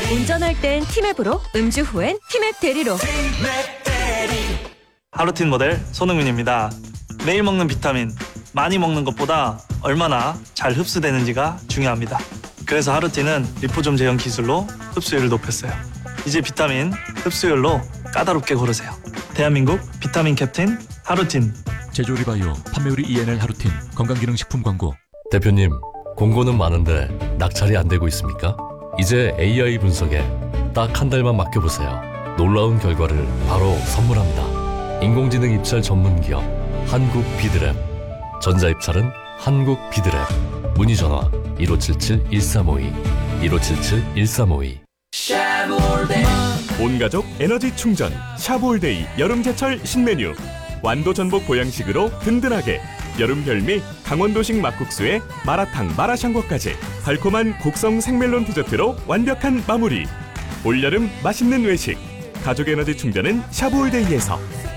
운전할 땐 티맵으로, 음주 후엔 티맵 대리로. 하루틴 모델 손흥민입니다. 매일 먹는 비타민, 많이 먹는 것보다 얼마나 잘 흡수되는지가 중요합니다. 그래서 하루틴은 리포좀 제형 기술로 흡수율을 높였어요. 이제 비타민 흡수율로 까다롭게 고르세요. 대한민국 비타민 캡틴 하루틴. 제조리바이오 판매율이 ENL 하루틴 건강기능식품 광고. 대표님, 공고는 많은데 낙찰이 안 되고 있습니까? 이제 AI 분석에 딱 한 달만 맡겨보세요. 놀라운 결과를 바로 선물합니다. 인공지능 입찰 전문기업 한국비드랩. 전자입찰은 한국비드랩. 문의전화 1577-1352 1577-1352. 온가족 에너지 충전 샤브올데이 여름제철 신메뉴. 완도 전복 보양식으로 든든하게. 여름 별미 강원도식 막국수에 마라탕 마라샹궈까지 달콤한 곡성 생멜론 디저트로 완벽한 마무리. 올여름 맛있는 외식. 가족 에너지 충전은 샤브올데이에서.